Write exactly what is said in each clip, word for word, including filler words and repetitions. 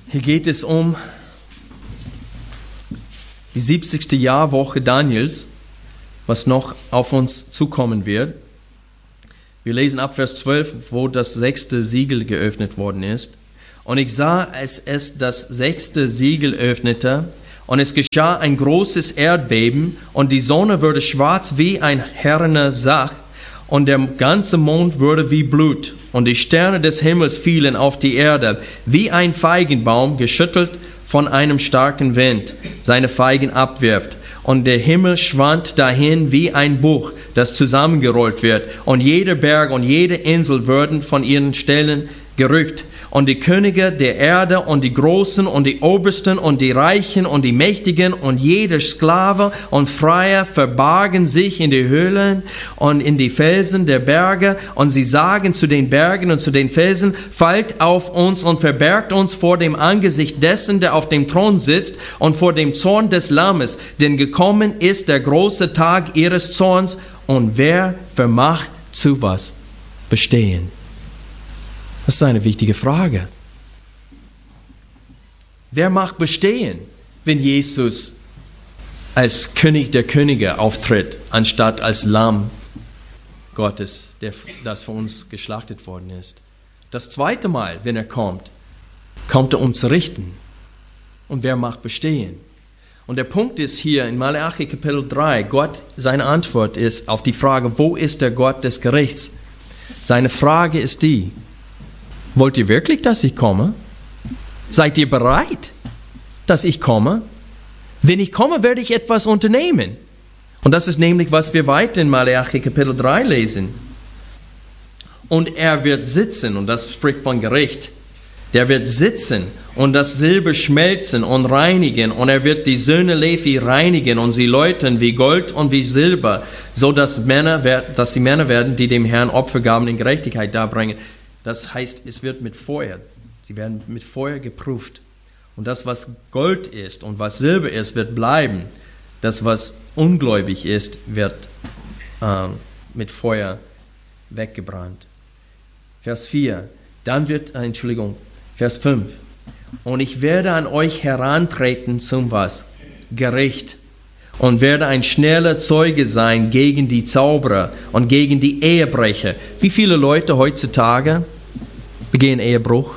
Hier geht es um die siebzigste Jahrwoche Daniels, was noch auf uns zukommen wird. Wir lesen ab Vers zwölf, wo das sechste Siegel geöffnet worden ist. Und ich sah, als es das sechste Siegel öffnete, und es geschah ein großes Erdbeben, und die Sonne wurde schwarz wie ein herrener Sach, und der ganze Mond wurde wie Blut, und die Sterne des Himmels fielen auf die Erde, wie ein Feigenbaum, geschüttelt von einem starken Wind, seine Feigen abwirft. Und der Himmel schwand dahin wie ein Buch, das zusammengerollt wird, und jeder Berg und jede Insel würden von ihren Stellen gerückt. Und die Könige der Erde und die Großen und die Obersten und die Reichen und die Mächtigen und jeder Sklave und Freier verbargen sich in die Höhlen und in die Felsen der Berge. Und sie sagen zu den Bergen und zu den Felsen, fallt auf uns und verbergt uns vor dem Angesicht dessen, der auf dem Thron sitzt, und vor dem Zorn des Lammes. Denn gekommen ist der große Tag ihres Zorns. Und wer vermag zu was bestehen? Das ist eine wichtige Frage. Wer mag bestehen, wenn Jesus als König der Könige auftritt, anstatt als Lamm Gottes, der, das für uns geschlachtet worden ist? Das zweite Mal, wenn er kommt, kommt er, um zu richten. Und wer mag bestehen? Und der Punkt ist hier in Malachi Kapitel drei, Gott, seine Antwort ist auf die Frage, wo ist der Gott des Gerichts? Seine Frage ist die: Wollt ihr wirklich, dass ich komme? Seid ihr bereit, dass ich komme? Wenn ich komme, werde ich etwas unternehmen. Und das ist nämlich, was wir weiter in Malachi Kapitel drei lesen. Und er wird sitzen, und das spricht von Gericht. Der wird sitzen und das Silber schmelzen und reinigen, und er wird die Söhne Levi reinigen und sie läutern wie Gold und wie Silber, so dass Männer, dass sie Männer werden, die dem Herrn Opfergaben in Gerechtigkeit darbringen. Das heißt, es wird mit Feuer, sie werden mit Feuer geprüft. Und das, was Gold ist und was Silber ist, wird bleiben. Das, was ungläubig ist, wird äh, mit Feuer weggebrannt. Vers vier, dann wird, äh, Entschuldigung, Vers fünf. Und ich werde an euch herantreten zum was? Gericht. Und werde ein schneller Zeuge sein gegen die Zauberer und gegen die Ehebrecher. Wie viele Leute heutzutage begehen Ehebruch?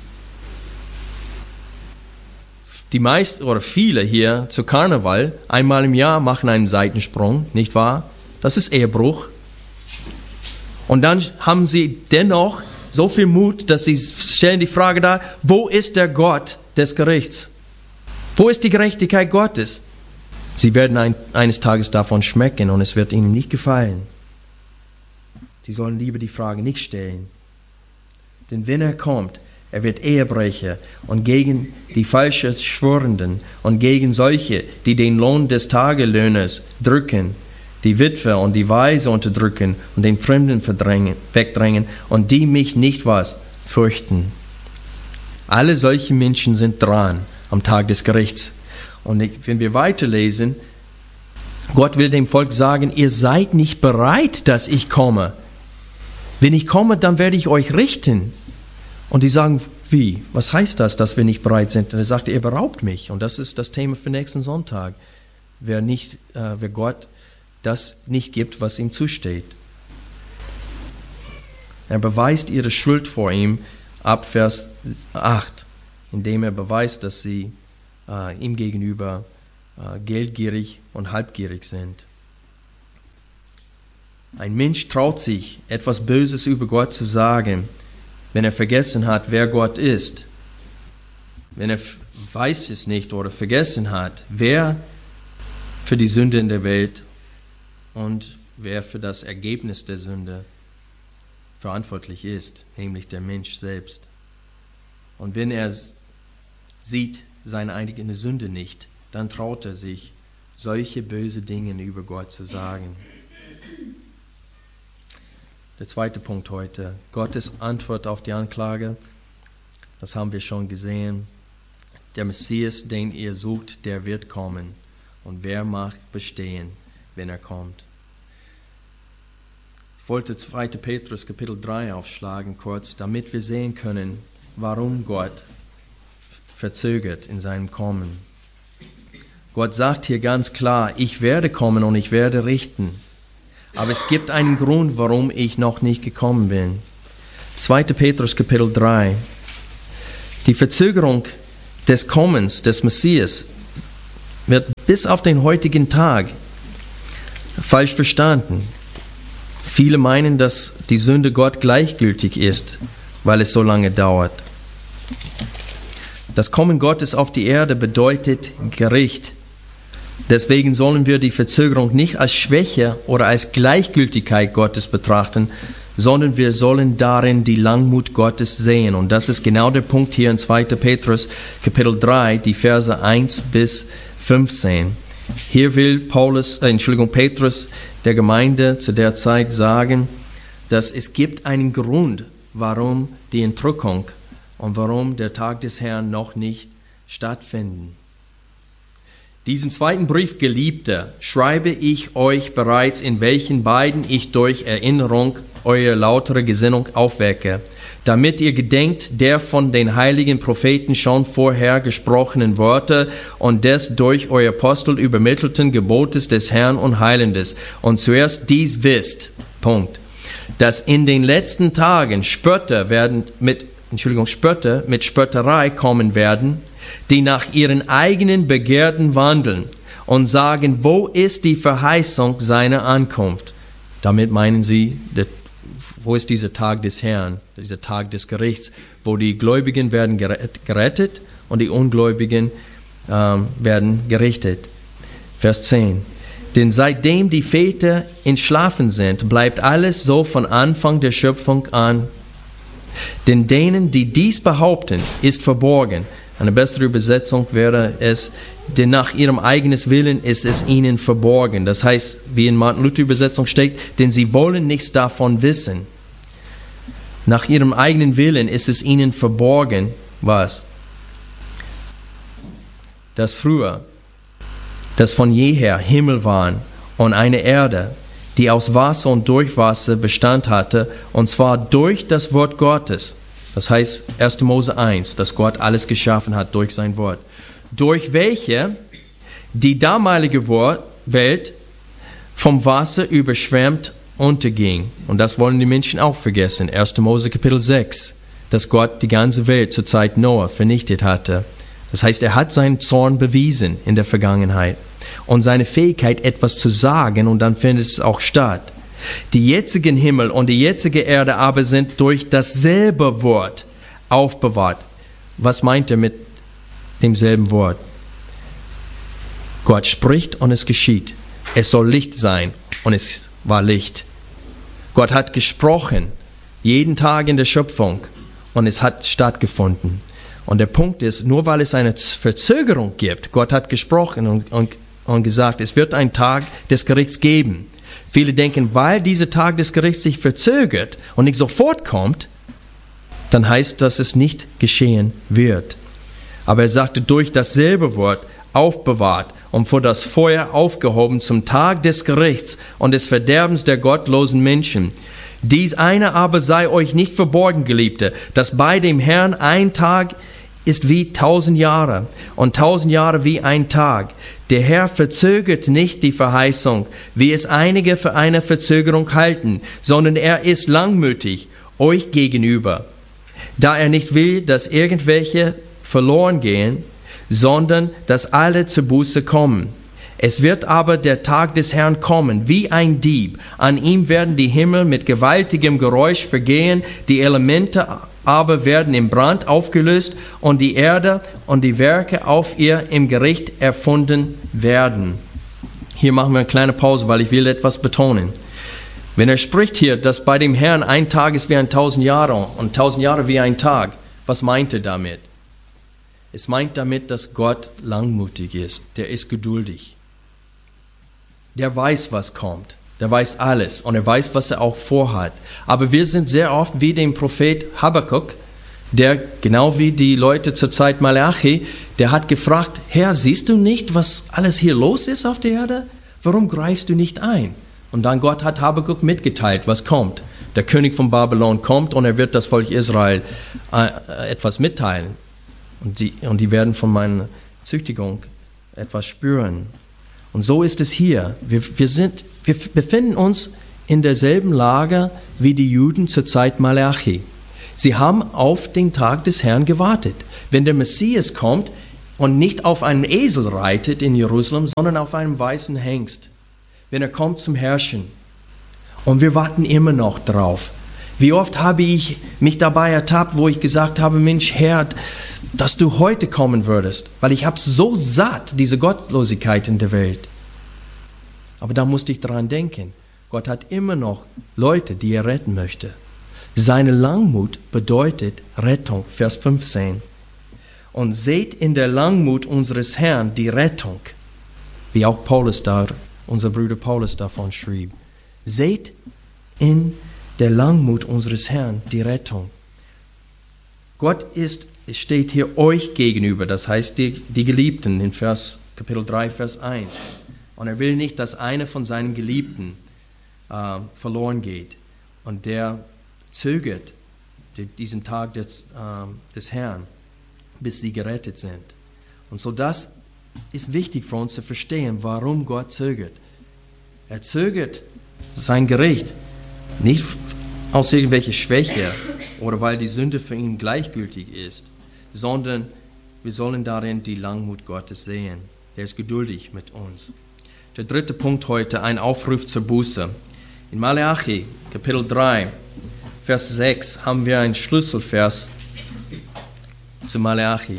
Die meisten oder viele hier zu Karneval einmal im Jahr machen einen Seitensprung, nicht wahr? Das ist Ehebruch. Und dann haben sie dennoch so viel Mut, dass sie stellen die Frage dar, wo ist der Gott des Gerichts? Wo ist die Gerechtigkeit Gottes? Sie werden ein, eines Tages davon schmecken und es wird ihnen nicht gefallen. Sie sollen lieber die Frage nicht stellen. Denn wenn er kommt, er wird Ehebrecher und gegen die falsch Schwörenden und gegen solche, die den Lohn des Tagelöhners drücken, die Witwe und die Waise unterdrücken und den Fremden verdrängen, wegdrängen und die mich nicht was fürchten. Alle solche Menschen sind dran am Tag des Gerichts. Und wenn wir weiterlesen, Gott will dem Volk sagen, ihr seid nicht bereit, dass ich komme. Wenn ich komme, dann werde ich euch richten. Und die sagen, wie? Was heißt das, dass wir nicht bereit sind? Und er sagt, ihr beraubt mich. Und das ist das Thema für nächsten Sonntag. Wer, nicht, äh, wer Gott das nicht gibt, was ihm zusteht. Er beweist ihre Schuld vor ihm ab Vers acht, indem er beweist, dass sie Uh, ihm gegenüber uh, geldgierig und halbgierig sind. Ein Mensch traut sich, etwas Böses über Gott zu sagen, wenn er vergessen hat, wer Gott ist. Wenn er weiß es nicht oder vergessen hat, wer für die Sünde in der Welt und wer für das Ergebnis der Sünde verantwortlich ist, nämlich der Mensch selbst. Und wenn er sieht, seine eigene Sünde nicht, dann traut er sich, solche böse Dinge über Gott zu sagen. Der zweite Punkt heute, Gottes Antwort auf die Anklage, das haben wir schon gesehen. Der Messias, den ihr sucht, der wird kommen. Und wer mag bestehen, wenn er kommt? Ich wollte zweiter Petrus Kapitel drei aufschlagen kurz, damit wir sehen können, warum Gott verzögert in seinem Kommen. Gott sagt hier ganz klar, ich werde kommen und ich werde richten. Aber es gibt einen Grund, warum ich noch nicht gekommen bin. zweiter Petrus Kapitel drei. Die Verzögerung des Kommens des Messias wird bis auf den heutigen Tag falsch verstanden. Viele meinen, dass die Sünde Gott gleichgültig ist, weil es so lange dauert. Das Kommen Gottes auf die Erde bedeutet Gericht. Deswegen sollen wir die Verzögerung nicht als Schwäche oder als Gleichgültigkeit Gottes betrachten, sondern wir sollen darin die Langmut Gottes sehen. Und das ist genau der Punkt hier in zweiter Petrus Kapitel drei, die Verse eins bis fünfzehn. Hier will Paulus, äh, Entschuldigung, Petrus der Gemeinde zu der Zeit sagen, dass es gibt einen Grund, warum die Entrückung und warum der Tag des Herrn noch nicht stattfinden. Diesen zweiten Brief, Geliebter, schreibe ich euch bereits, in welchen beiden ich durch Erinnerung eure lautere Gesinnung aufwecke, damit ihr gedenkt der von den heiligen Propheten schon vorher gesprochenen Worte und des durch euer Apostel übermittelten Gebotes des Herrn und Heilandes. Und zuerst dies wisst, Punkt, dass in den letzten Tagen Spötter werden mit, Entschuldigung, Spötter mit Spötterei kommen werden, die nach ihren eigenen Begierden wandeln und sagen, wo ist die Verheißung seiner Ankunft? Damit meinen sie, der, wo ist dieser Tag des Herrn, dieser Tag des Gerichts, wo die Gläubigen werden gerettet und die Ungläubigen ähm, werden gerichtet. Vers zehn. Denn seitdem die Väter entschlafen sind, bleibt alles so von Anfang der Schöpfung an. Denn denen, die dies behaupten, ist verborgen. Eine bessere Übersetzung wäre es, denn nach ihrem eigenen Willen ist es ihnen verborgen. Das heißt, wie in Martin Luther Übersetzung steht, denn sie wollen nichts davon wissen. Nach ihrem eigenen Willen ist es ihnen verborgen, was? Dass früher, dass von jeher Himmel waren und eine Erde, die aus Wasser und durch Wasser Bestand hatte, und zwar durch das Wort Gottes. Das heißt erster Mose eins, dass Gott alles geschaffen hat durch sein Wort. Durch welche die damalige Welt vom Wasser überschwemmt unterging. Und das wollen die Menschen auch vergessen. erster Mose Kapitel sechs, dass Gott die ganze Welt zur Zeit Noah vernichtet hatte. Das heißt, er hat seinen Zorn bewiesen in der Vergangenheit und seine Fähigkeit, etwas zu sagen, und dann findet es auch statt. Die jetzigen Himmel und die jetzige Erde aber sind durch dasselbe Wort aufbewahrt. Was meint er mit demselben Wort? Gott spricht und es geschieht. Es soll Licht sein und es war Licht. Gott hat gesprochen, jeden Tag in der Schöpfung, und es hat stattgefunden. Und der Punkt ist, nur weil es eine Verzögerung gibt, Gott hat gesprochen und, und, und gesagt, es wird einen Tag des Gerichts geben. Viele denken, weil dieser Tag des Gerichts sich verzögert und nicht sofort kommt, dann heißt das, dass es nicht geschehen wird. Aber er sagte, durch dasselbe Wort aufbewahrt und vor das Feuer aufgehoben zum Tag des Gerichts und des Verderbens der gottlosen Menschen. Dies eine aber sei euch nicht verborgen, Geliebte, dass bei dem Herrn ein Tag ist wie tausend Jahre und tausend Jahre wie ein Tag. Der Herr verzögert nicht die Verheißung, wie es einige für eine Verzögerung halten, sondern er ist langmütig euch gegenüber, da er nicht will, dass irgendwelche verloren gehen, sondern dass alle zur Buße kommen. Es wird aber der Tag des Herrn kommen, wie ein Dieb. An ihm werden die Himmel mit gewaltigem Geräusch vergehen, die Elemente aber werden im Brand aufgelöst und die Erde und die Werke auf ihr im Gericht erfunden werden. Hier machen wir eine kleine Pause, weil ich will etwas betonen. Wenn er spricht hier, dass bei dem Herrn ein Tag ist wie ein tausend Jahre und tausend Jahre wie ein Tag, was meint er damit? Es meint damit, dass Gott langmutig ist, der ist geduldig. Der weiß, was kommt. Der weiß alles und er weiß, was er auch vorhat. Aber wir sind sehr oft wie den Prophet Habakuk, der genau wie die Leute zur Zeit Malachi, der hat gefragt, Herr, siehst du nicht, was alles hier los ist auf der Erde? Warum greifst du nicht ein? Und dann Gott hat Habakuk mitgeteilt, was kommt. Der König von Babylon kommt und er wird das Volk Israel äh, etwas mitteilen. Und die, und die werden von meiner Züchtigung etwas spüren. Und so ist es hier. Wir, wir, sind, wir befinden uns in derselben Lage wie die Juden zur Zeit Malachi. Sie haben auf den Tag des Herrn gewartet. Wenn der Messias kommt und nicht auf einem Esel reitet in Jerusalem, sondern auf einem weißen Hengst. Wenn er kommt zum Herrschen. Und wir warten immer noch drauf. Wie oft habe ich mich dabei ertappt, wo ich gesagt habe, Mensch, Herr, dass du heute kommen würdest, weil ich habe so satt, diese Gottlosigkeit in der Welt. Aber da musste ich dran denken. Gott hat immer noch Leute, die er retten möchte. Seine Langmut bedeutet Rettung, Vers fünfzehn. Und seht in der Langmut unseres Herrn die Rettung, wie auch Paulus da, unser Bruder Paulus davon schrieb. Seht in der Langmut unseres Herrn die Rettung. Gott ist, es steht hier euch gegenüber, das heißt die, die Geliebten in Vers, Kapitel drei, Vers eins. Und er will nicht, dass einer von seinen Geliebten äh, verloren geht. Und der zögert die, diesen Tag des, äh, des Herrn, bis sie gerettet sind. Und so das ist wichtig für uns zu verstehen, warum Gott zögert. Er zögert sein Gericht nicht aus irgendwelcher Schwäche oder weil die Sünde für ihn gleichgültig ist, sondern wir sollen darin die Langmut Gottes sehen. Er ist geduldig mit uns. Der dritte Punkt heute, ein Aufruf zur Buße. In Malachi, Kapitel drei, Vers sechs, haben wir einen Schlüsselvers zu Malachi.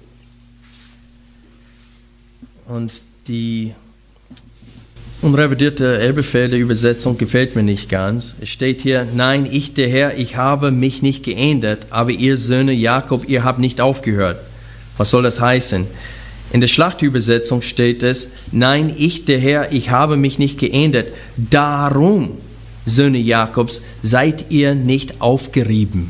Und die unrevidierte Elberfelder Übersetzung gefällt mir nicht ganz. Es steht hier, nein, ich der Herr, ich habe mich nicht geändert, aber ihr Söhne Jakob, ihr habt nicht aufgehört. Was soll das heißen? In der Schlachtübersetzung steht es, nein, ich der Herr, ich habe mich nicht geändert, darum, Söhne Jakobs, seid ihr nicht aufgerieben.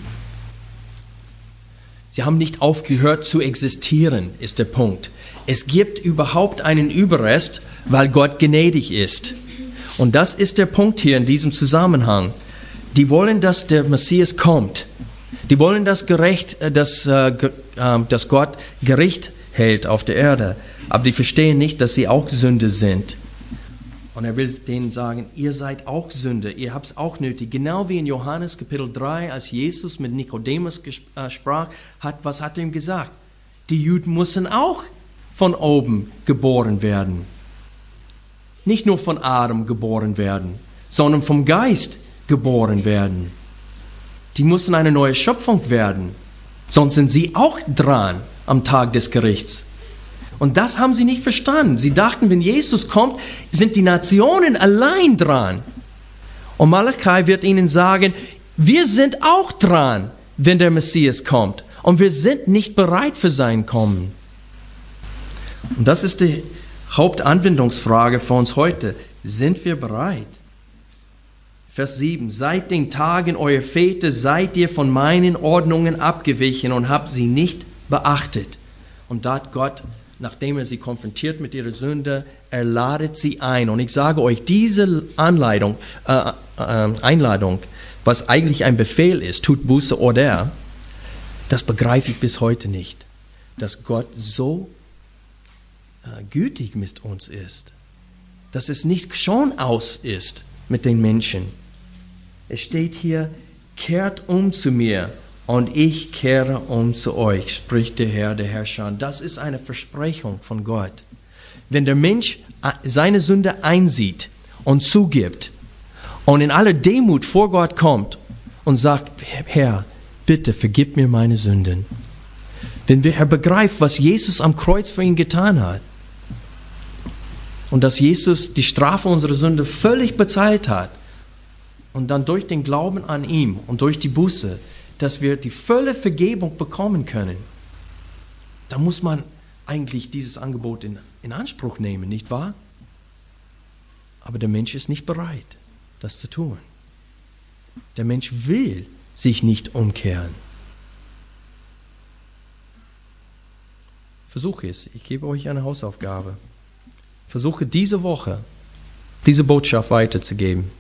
Sie haben nicht aufgehört zu existieren, ist der Punkt. Es gibt überhaupt einen Überrest, weil Gott gnädig ist. Und das ist der Punkt hier in diesem Zusammenhang. Die wollen, dass der Messias kommt. Die wollen, dass, gerecht, dass, äh, dass Gott Gericht hält auf der Erde. Aber die verstehen nicht, dass sie auch Sünde sind. Und er will denen sagen, ihr seid auch Sünder, ihr habt es auch nötig. Genau wie in Johannes Kapitel drei, als Jesus mit Nikodemus ges- äh, sprach, hat, was hat er ihm gesagt? Die Juden müssen auch von oben geboren werden. Nicht nur von Adam geboren werden, sondern vom Geist geboren werden. Die müssen eine neue Schöpfung werden, sonst sind sie auch dran am Tag des Gerichts. Und das haben sie nicht verstanden. Sie dachten, wenn Jesus kommt, sind die Nationen allein dran. Und Malachi wird ihnen sagen, wir sind auch dran, wenn der Messias kommt. Und wir sind nicht bereit für sein Kommen. Und das ist die Hauptanwendungsfrage für uns heute. Sind wir bereit? Vers sieben. Seit den Tagen eurer Väter seid ihr von meinen Ordnungen abgewichen und habt sie nicht beachtet. Und da hat Gott, nachdem er sie konfrontiert mit ihrer Sünde, er ladet sie ein. Und ich sage euch, diese Anleitung, äh, äh, Einladung, was eigentlich ein Befehl ist, tut Buße oder, das begreife ich bis heute nicht. Dass Gott so äh, gütig mit uns ist. Dass es nicht schon aus ist mit den Menschen. Es steht hier, kehrt um zu mir und ich kehre um zu euch, spricht der Herr, der Herrscher. Das ist eine Versprechung von Gott. Wenn der Mensch seine Sünde einsieht und zugibt und in aller Demut vor Gott kommt und sagt, Herr, bitte vergib mir meine Sünden. Wenn er begreift, was Jesus am Kreuz für ihn getan hat und dass Jesus die Strafe unserer Sünde völlig bezahlt hat und dann durch den Glauben an ihn und durch die Buße, dass wir die volle Vergebung bekommen können, da muss man eigentlich dieses Angebot in, in Anspruch nehmen, nicht wahr? Aber der Mensch ist nicht bereit, das zu tun. Der Mensch will sich nicht umkehren. Versuche es. Ich gebe euch eine Hausaufgabe. Versuche diese Woche, diese Botschaft weiterzugeben.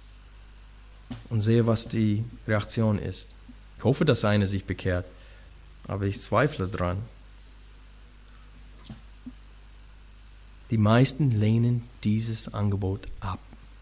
Und sehe, was die Reaktion ist. Ich hoffe, dass einer sich bekehrt. aber ich zweifle dran. Die meisten lehnen dieses Angebot ab.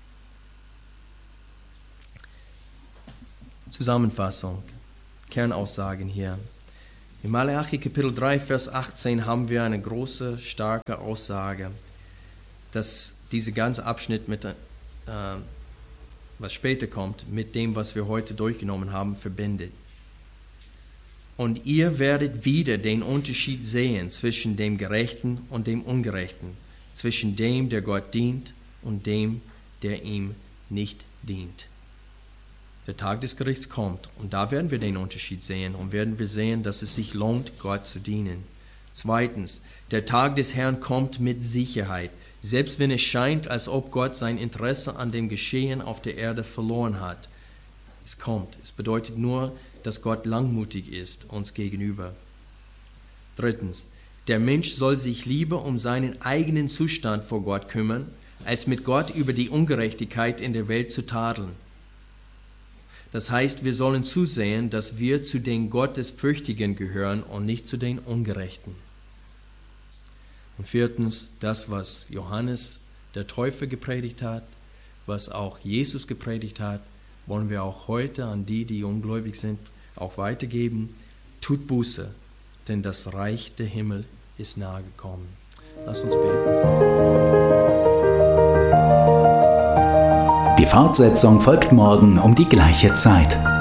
Zusammenfassung, Kernaussagen hier. In Malachi Kapitel drei, Vers achtzehn haben wir eine große, starke Aussage, dass dieser ganze Abschnitt, mit, äh, was später kommt, mit dem, was wir heute durchgenommen haben, verbindet. Und ihr werdet wieder den Unterschied sehen zwischen dem Gerechten und dem Ungerechten, zwischen dem, der Gott dient, und dem, der ihm nicht dient. Der Tag des Gerichts kommt und da werden wir den Unterschied sehen und werden wir sehen, dass es sich lohnt, Gott zu dienen. Zweitens, der Tag des Herrn kommt mit Sicherheit, selbst wenn es scheint, als ob Gott sein Interesse an dem Geschehen auf der Erde verloren hat. Es kommt. Es bedeutet nur, dass Gott langmutig ist uns gegenüber. Drittens, der Mensch soll sich lieber um seinen eigenen Zustand vor Gott kümmern, als mit Gott über die Ungerechtigkeit in der Welt zu tadeln. Das heißt, wir sollen zusehen, dass wir zu den Gottesfürchtigen gehören und nicht zu den Ungerechten. Und viertens, das, was Johannes der Täufer gepredigt hat, was auch Jesus gepredigt hat, wollen wir auch heute an die, die ungläubig sind, auch weitergeben. Tut Buße, denn das Reich der Himmel ist nahe gekommen. Lass uns beten. Die Fortsetzung folgt morgen um die gleiche Zeit.